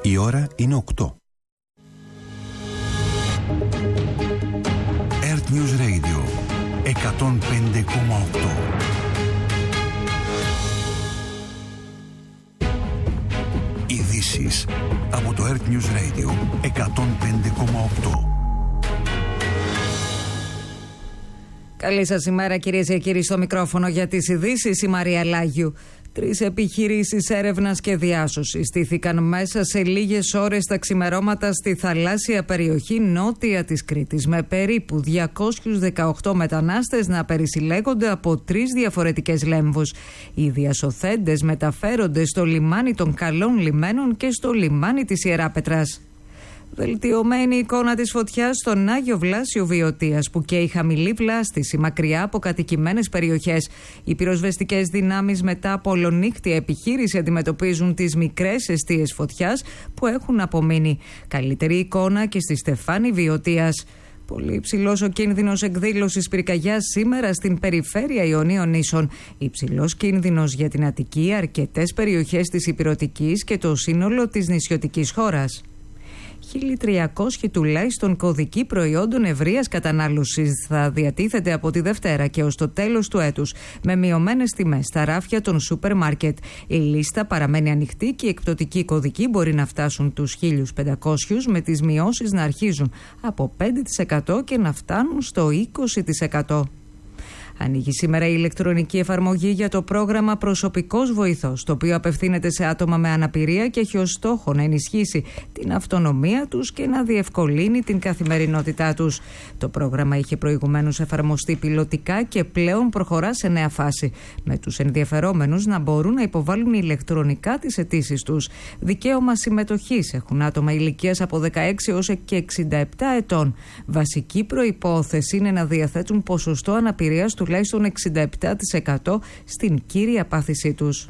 Η ώρα είναι 8. Earth News Radio 105,8. Ειδήσεις από το Earth News Radio 105,8. Καλή σας ημέρα, κυρίες και κύριοι, στο μικρόφωνο για τις ειδήσεις η Μαρία Λάγιου. 3 επιχειρήσεις έρευνας και διάσωσης στήθηκαν μέσα σε λίγες ώρες τα ξημερώματα στη θαλάσσια περιοχή νότια της Κρήτης, με περίπου 218 μετανάστες να περισυλλέγονται από 3 διαφορετικές λέμβους. Οι διασωθέντες μεταφέρονται στο λιμάνι των Καλών Λιμένων και στο λιμάνι της Ιεράπετρας. Βελτιωμένη εικόνα της φωτιάς στον Άγιο Βλάσιο Βιωτίας, που καίει χαμηλή βλάστηση μακριά από κατοικημένες περιοχές. Οι πυροσβεστικές δυνάμεις μετά από ολονύχτια επιχείρηση αντιμετωπίζουν τις μικρές εστίες φωτιάς που έχουν απομείνει. Καλύτερη εικόνα και στη Στεφάνη Βιωτίας. Πολύ υψηλός ο κίνδυνος εκδήλωσης πυρκαγιάς σήμερα στην περιφέρεια Ιωνίων Νήσων. Υψηλός κίνδυνος για την Αττική, αρκετές περιοχές της Ηπειρωτικής και το σύνολο της νησιωτικής χώρας. 1.300 τουλάχιστον κωδικοί προϊόντων ευρείας κατανάλωσης θα διατίθεται από τη Δευτέρα και ως το τέλος του έτους, με μειωμένες τιμές στα ράφια των σούπερ μάρκετ. Η λίστα παραμένει ανοιχτή και οι εκπτωτικοί κωδικοί μπορεί να φτάσουν τους 1.500, με τις μειώσεις να αρχίζουν από 5% και να φτάνουν στο 20%. Ανοίγει σήμερα η ηλεκτρονική εφαρμογή για το πρόγραμμα Προσωπικός Βοηθός, το οποίο απευθύνεται σε άτομα με αναπηρία και έχει ως στόχο να ενισχύσει την αυτονομία τους και να διευκολύνει την καθημερινότητά τους. Το πρόγραμμα είχε προηγουμένως εφαρμοστεί πιλωτικά και πλέον προχωρά σε νέα φάση, με τους ενδιαφερόμενους να μπορούν να υποβάλουν ηλεκτρονικά τις αιτήσεις τους. Δικαίωμα συμμετοχής έχουν άτομα ηλικίας από 16 έως και 67 ετών. Βασική προϋπόθεση είναι να διαθέτουν ποσοστό αναπηρίας τουλάχιστον 67% στην κύρια πάθησή τους.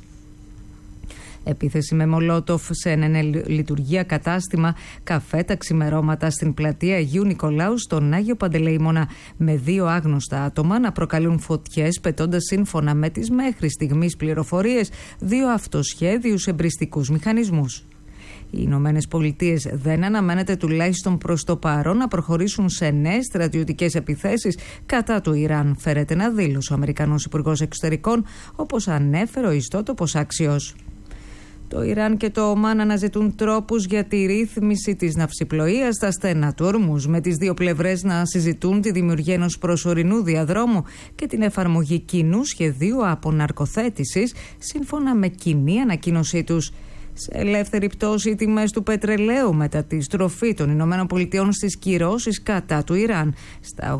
Επίθεση με μολότοφ σε ένα λειτουργία κατάστημα καφέ τα ξημερώματα στην πλατεία Αγίου Νικολάου στον Άγιο Παντελεήμονα, με 2 άγνωστα άτομα να προκαλούν φωτιές, πετώντας σύμφωνα με τις μέχρι στιγμής πληροφορίες 2 αυτοσχέδιους εμπριστικούς μηχανισμούς. Οι Ηνωμένες Πολιτείες δεν αναμένεται τουλάχιστον προς το παρόν να προχωρήσουν σε νέες στρατιωτικές επιθέσεις κατά του Ιράν, φέρεται να δήλωσε ο Αμερικανός Υπουργός Εξωτερικών, όπως ανέφερε ο ιστότοπος Άξιος. Το Ιράν και το Ομάν αναζητούν τρόπους για τη ρύθμιση της ναυσιπλοείας στα στενά του Ορμούζ, με τις δύο πλευρές να συζητούν τη δημιουργία ενός προσωρινού διαδρόμου και την εφαρμογή κοινού σχεδίου αποναρκοθέτησης, σύμφωνα με κοινή ανακοίνωσή τους. Σε ελεύθερη πτώση οι τιμές του πετρελαίου μετά τη στροφή των Ηνωμένων Πολιτειών στις κυρώσεις κατά του Ιράν, στα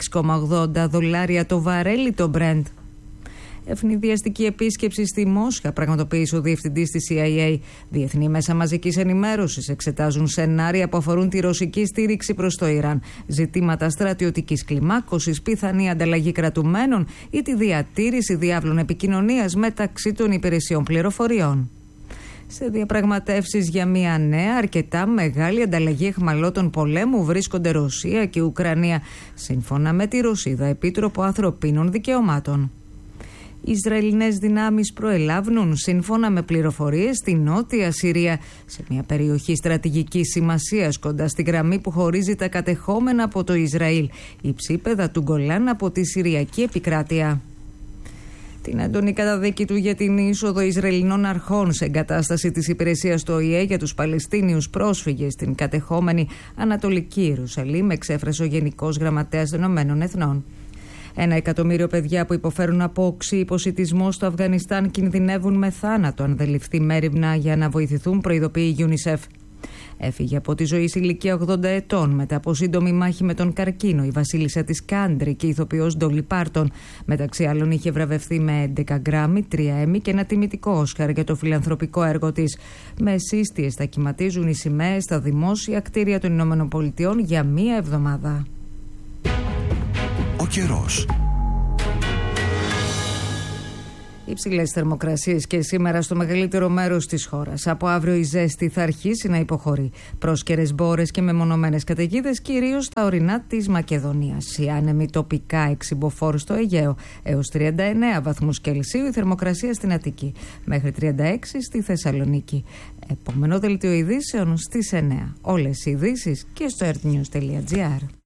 $86,80 το βαρέλι το Brent. Ευνηδιαστική επίσκεψη στη Μόσχα πραγματοποίησε ο διευθυντής της CIA. Διεθνή μέσα μαζικής ενημέρωσης εξετάζουν σενάρια που αφορούν τη ρωσική στήριξη προς το Ιράν, ζητήματα στρατιωτικής κλιμάκωσης, πιθανή ανταλλαγή κρατουμένων ή τη διατήρηση διάβλων επικοινωνίας μεταξύ των υπηρεσιών πληροφοριών. Σε διαπραγματεύσεις για μια νέα, αρκετά μεγάλη ανταλλαγή αιχμαλώτων πολέμου βρίσκονται Ρωσία και Ουκρανία, σύμφωνα με τη Ρωσίδα Επίτροπο Ανθρωπίνων Δικαιωμάτων. Οι Ισραηλινές δυνάμεις προελάβουν, σύμφωνα με πληροφορίες, στη Νότια Συρία, σε μια περιοχή στρατηγικής σημασίας κοντά στη γραμμή που χωρίζει τα κατεχόμενα από το Ισραήλ, υψίπεδα του Γκολάν από τη Συριακή επικράτεια. Την έντονη καταδίκη του για την είσοδο Ισραηλινών αρχών σε εγκατάσταση της υπηρεσίας του ΟΗΕ για τους Παλαιστίνιους πρόσφυγες στην κατεχόμενη Ανατολική Ιερουσαλήμ εξέφρασε ο Γενικός Γραμματέας των Ηνωμένων Εθνών. 1 εκατομμύριο παιδιά που υποφέρουν από οξύ υποσιτισμό στο Αφγανιστάν κινδυνεύουν με θάνατο αν δεν ληφθεί μέριμνα για να βοηθηθούν, προειδοποιεί η UNICEF. Έφυγε από τη ζωή σε ηλικία 80 ετών μετά από σύντομη μάχη με τον καρκίνο η βασίλισσα της Country και η ηθοποιός Ντόλι Πάρτον. Μεταξύ άλλων είχε βραβευθεί με 11 γκράμμι, 3 Έμι και ένα τιμητικό Όσκαρ για το φιλανθρωπικό έργο της. Με σύστιες θα κυματίζουν οι σημαίες στα δημόσια κτίρια των Ηνωμένων Πολιτειών για μία εβδομάδα. Ο καιρός. Υψηλές θερμοκρασίες και σήμερα στο μεγαλύτερο μέρος της χώρας. Από αύριο η ζέστη θα αρχίσει να υποχωρεί. Πρόσκαιρες μπόρες και μεμονωμένες καταιγίδες, κυρίως στα ορεινά της Μακεδονίας. Οι άνεμοι τοπικά εξυμποφόρους στο Αιγαίο. Έως 39 βαθμούς Κελσίου η θερμοκρασία στην Αττική. Μέχρι 36 στη Θεσσαλονίκη. Επόμενο δελτίο ειδήσεων στις 9. Όλες οι ειδήσεις και στο earthnews.gr.